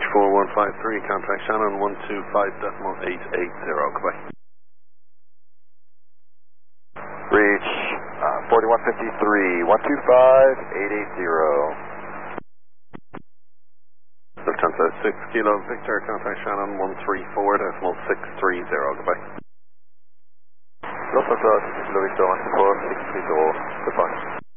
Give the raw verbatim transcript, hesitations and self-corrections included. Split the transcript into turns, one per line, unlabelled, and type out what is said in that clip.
four one five three, contact Shannon one two five decimal eight eight zero, goodbye.
Reach uh, forty-one fifty-three, one two five eight eight zero.
Lufthansa six Kilo Victor, contact Shannon one three four decimal six three zero, goodbye.
Lufthansa six Kilo Victor, one two four six three zero, goodbye.